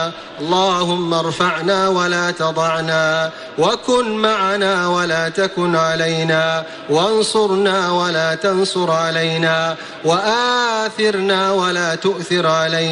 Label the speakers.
Speaker 1: تضعنا، اللهم ارفعنا ولا تضعنا، وكن معنا ولا تكن علينا، وانصرنا ولا تنصر علينا، وآثرنا ولا تؤثر علينا.